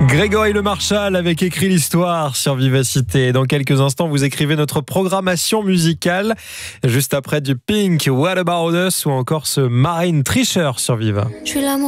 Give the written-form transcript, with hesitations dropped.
Grégory Le Marchal avec Écrit l'Histoire sur Vivacité. Dans quelques instants, vous écrivez notre programmation musicale. Juste après du Pink, What About Us ou encore ce Marine Tricheur sur Viva.